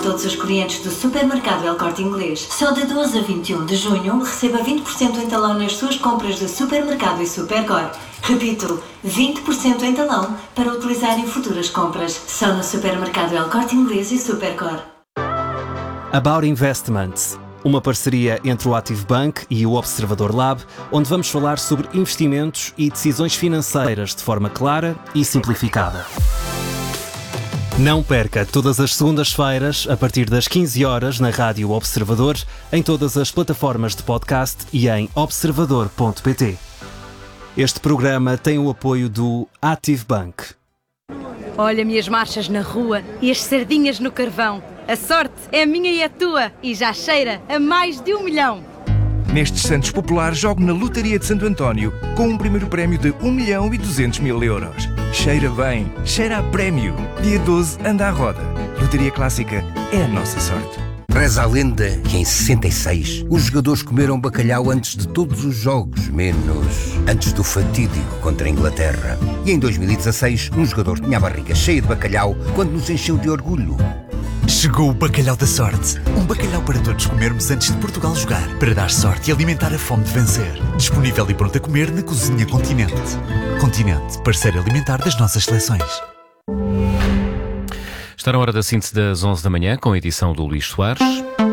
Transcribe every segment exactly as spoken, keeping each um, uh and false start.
todos os clientes do supermercado El Corte Inglês. Só de doze a vinte e um de junho, receba vinte por cento em talão nas suas compras de supermercado e Supercor. Repito, vinte por cento em talão para utilizar em futuras compras. Só no supermercado El Corte Inglês e Supercor. About Investments, uma parceria entre o Active Bank e o Observador Lab, onde vamos falar sobre investimentos e decisões financeiras de forma clara e simplificada. Não perca todas as segundas-feiras, a partir das quinze horas, na Rádio Observador, em todas as plataformas de podcast e em observador ponto pt. Este programa tem o apoio do Active Bank. Olha-me as marchas na rua e as sardinhas no carvão. A sorte é minha e a tua e já cheira a mais de um milhão. Nestes Santos Populares, jogo na Lotaria de Santo António com um primeiro prémio de um milhão e duzentos mil euros. Cheira bem, cheira a prémio. Dia doze, anda à roda. Lotaria Clássica é a nossa sorte. Reza a lenda que em sessenta e seis os jogadores comeram bacalhau antes de todos os jogos, menos antes do fatídico contra a Inglaterra. E em dois mil e dezasseis, um jogador tinha a barriga cheia de bacalhau quando nos encheu de orgulho. Chegou o bacalhau da sorte. Um bacalhau para todos comermos antes de Portugal jogar, para dar sorte e alimentar a fome de vencer. Disponível e pronto a comer na Cozinha Continente. Continente, parceiro alimentar das nossas seleções. Está na hora da síntese das onze da manhã, com a edição do Luís Soares.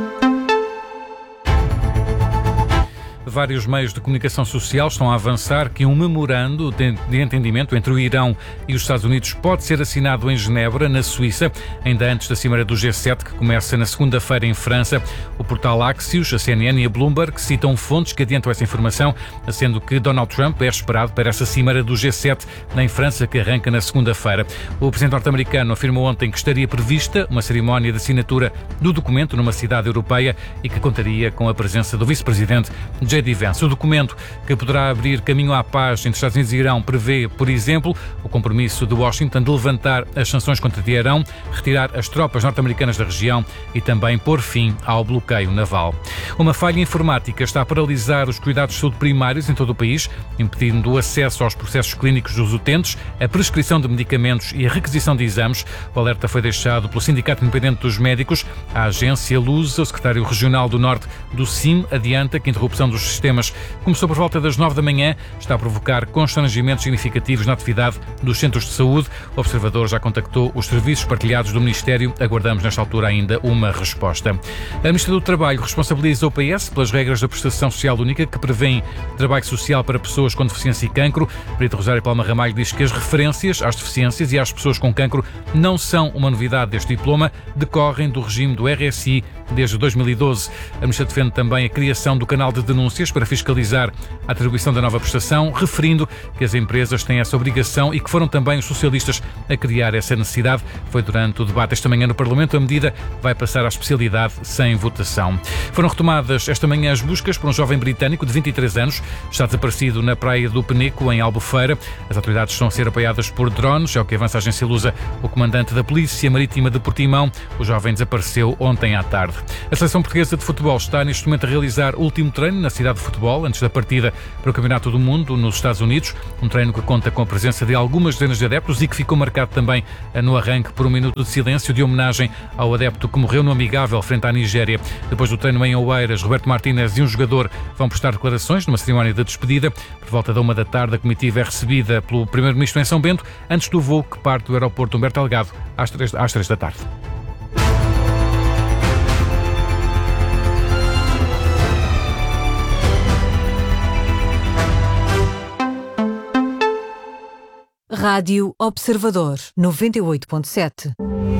Vários meios de comunicação social estão a avançar que um memorando de entendimento entre o Irão e os Estados Unidos pode ser assinado em Genebra, na Suíça, ainda antes da Cimeira do G sete, que começa na segunda-feira em França. O portal Axios, a C N N e a Bloomberg citam fontes que adiantam essa informação, sendo que Donald Trump é esperado para essa Cimeira do G sete em França, que arranca na segunda-feira. O presidente norte-americano afirmou ontem que estaria prevista uma cerimónia de assinatura do documento numa cidade europeia e que contaria com a presença do vice-presidente J D Vance. O documento, que poderá abrir caminho à paz entre Estados Unidos e Irão, prevê, por exemplo, o compromisso de Washington de levantar as sanções contra Teherão, retirar as tropas norte-americanas da região e também pôr fim ao bloqueio naval. Uma falha informática está a paralisar os cuidados de saúde primários em todo o país, impedindo o acesso aos processos clínicos dos utentes, a prescrição de medicamentos e a requisição de exames. O alerta foi deixado pelo Sindicato Independente dos Médicos. A agência Lusa, o secretário regional do Norte do C I M, adianta que a interrupção dos sistemas começou por volta das nove da manhã, está a provocar constrangimentos significativos na atividade dos centros de saúde. O Observador já contactou os serviços partilhados do Ministério. Aguardamos nesta altura ainda uma resposta. A Ministra do Trabalho responsabiliza o P S pelas regras da Prestação Social Única que prevêem trabalho social para pessoas com deficiência e cancro. Perito Rosário Palma Ramalho diz que as referências às deficiências e às pessoas com cancro não são uma novidade deste diploma, decorrem do regime do R S I desde dois mil e doze. A Ministra defende também a criação do canal de denúncias para fiscalizar a atribuição da nova prestação, referindo que as empresas têm essa obrigação e que foram também os socialistas a criar essa necessidade. Foi durante o debate esta manhã no Parlamento. A medida vai passar à especialidade sem votação. Foram retomadas esta manhã as buscas por um jovem britânico de vinte e três anos. Está desaparecido na praia do Peneco, em Albufeira. As autoridades estão a ser apoiadas por drones, é o que avança a agência Lusa, o comandante da Polícia Marítima de Portimão. O jovem desapareceu ontem à tarde. A seleção portuguesa de futebol está neste momento a realizar o último treino na cidade de futebol, antes da partida para o Campeonato do Mundo nos Estados Unidos. Um treino que conta com a presença de algumas dezenas de adeptos e que ficou marcado também no arranque por um minuto de silêncio de homenagem ao adepto que morreu no amigável frente à Nigéria. Depois do treino em Oeiras, Roberto Martínez e um jogador vão prestar declarações numa cerimónia de despedida. Por volta da uma da tarde, a comitiva é recebida pelo primeiro-ministro em São Bento, antes do voo que parte do aeroporto Humberto Delgado às três, às três da tarde. Rádio Observador, noventa e oito ponto sete.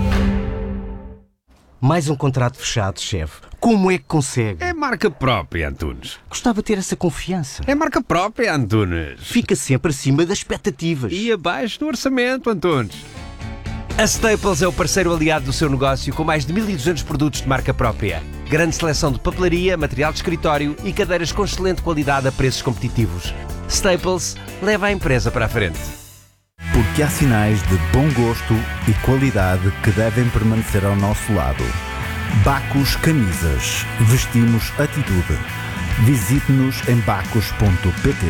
Mais um contrato fechado, chefe. Como é que consegue? É marca própria, Antunes. Gostava de ter essa confiança. É marca própria, Antunes. Fica sempre acima das expectativas. E abaixo do orçamento, Antunes. A Staples é o parceiro aliado do seu negócio, com mais de mil e duzentos produtos de marca própria. Grande seleção de papelaria, material de escritório e cadeiras com excelente qualidade a preços competitivos. Staples leva a empresa para a frente. Porque há sinais de bom gosto e qualidade que devem permanecer ao nosso lado. Bacos Camisas. Vestimos atitude. Visite-nos em bacos ponto pt.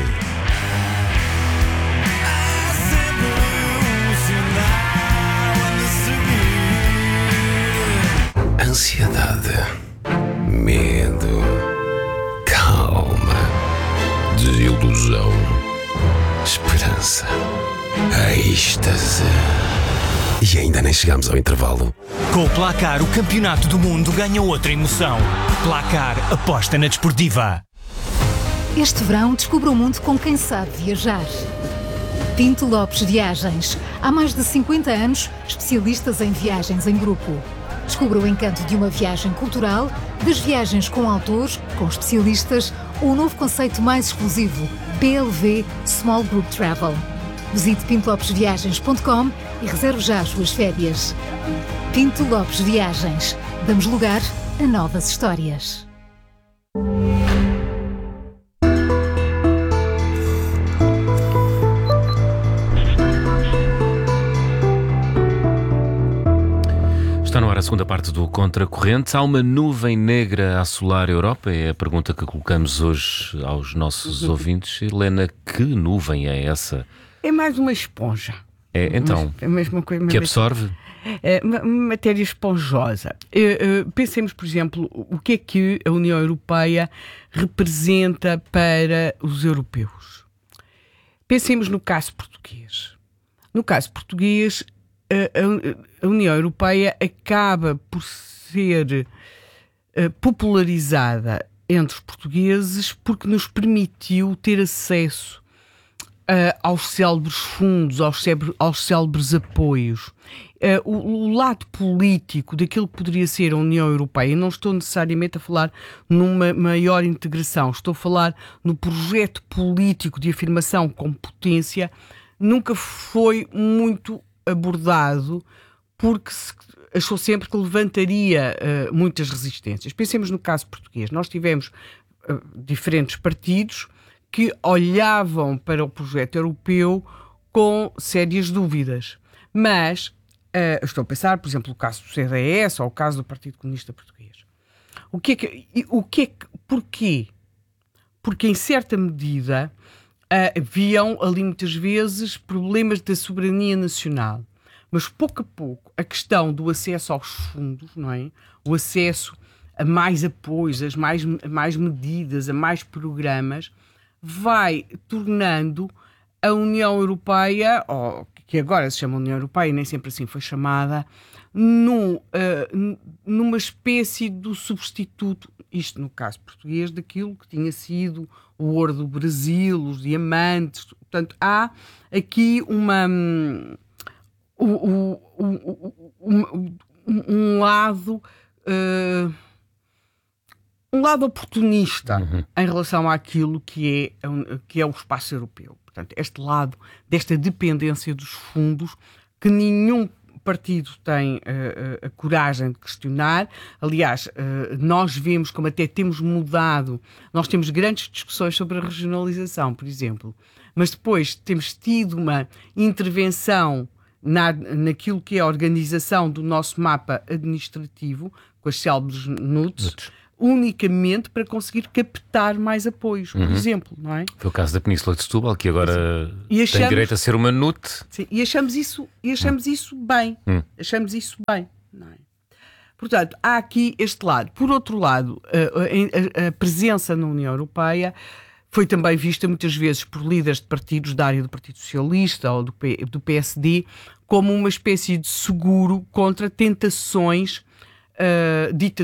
ansiedade, medo, calma, desilusão, esperança, êxtase. E ainda nem chegamos ao intervalo. Com o Placar, o campeonato do mundo ganha outra emoção. Placar, aposta na desportiva. Este verão descubra o mundo com quem sabe viajar. Pinto Lopes Viagens. Há mais de cinquenta anos, especialistas em viagens em grupo. Descubra o encanto de uma viagem cultural, das viagens com autores, com especialistas, ou o novo conceito mais exclusivo, P L V Small Group Travel. Visite pinto lopes viagens ponto com e reserve já as suas férias. Pinto Lopes Viagens. Damos lugar a novas histórias. Está no ar a segunda parte do Contracorrente. Há uma nuvem negra a assolar a Europa? É a pergunta que colocamos hoje aos nossos uhum. ouvintes. Helena, que nuvem é essa? É mais uma esponja. É, então, é a mesma coisa, que absorve? É uma matéria esponjosa. Pensemos, por exemplo, o que é que a União Europeia representa para os europeus. Pensemos no caso português. No caso português, a União Europeia acaba por ser popularizada entre os portugueses porque nos permitiu ter acesso Uh, aos célebres fundos, aos, célebre, aos célebres apoios. Uh, o, o lado político daquilo que poderia ser a União Europeia, não estou necessariamente a falar numa maior integração, estou a falar no projeto político de afirmação como potência, nunca foi muito abordado porque se achou sempre que levantaria uh, muitas resistências. Pensemos no caso português. Nós tivemos uh, diferentes partidos que olhavam para o projeto europeu com sérias dúvidas. Mas, uh, estou a pensar, por exemplo, no caso do C D S ou o caso do Partido Comunista Português. O que é que... O que é que porquê? Porque, em certa medida, uh, haviam ali muitas vezes problemas da soberania nacional. Mas, pouco a pouco, a questão do acesso aos fundos, não é? O acesso a mais apoios, a mais, a mais medidas, a mais programas, vai tornando a União Europeia, ou que agora se chama União Europeia, nem sempre assim foi chamada, num, uh, numa espécie de substituto, isto no caso português, daquilo que tinha sido o ouro do Brasil, os diamantes. Portanto, há aqui uma, um, um, um, um, um lado... Uh, um lado oportunista uhum. em relação àquilo que é, que é o espaço europeu. Portanto, este lado desta dependência dos fundos que nenhum partido tem uh, a coragem de questionar. Aliás, uh, nós vemos como até temos mudado, nós temos grandes discussões sobre a regionalização, por exemplo, mas depois temos tido uma intervenção na, naquilo que é a organização do nosso mapa administrativo, com as célebres N U Ts, unicamente para conseguir captar mais apoios, por uhum. exemplo, não é? Foi o caso da Península de Setúbal, que agora e achamos, tem direito a ser uma N U T. Sim, e achamos isso, e achamos uhum. isso bem. Uhum. Achamos isso bem, não é? Portanto, há aqui este lado. Por outro lado, a, a, a presença na União Europeia foi também vista muitas vezes por líderes de partidos da área do Partido Socialista ou do, P, do P S D como uma espécie de seguro contra tentações uh, ditatoriais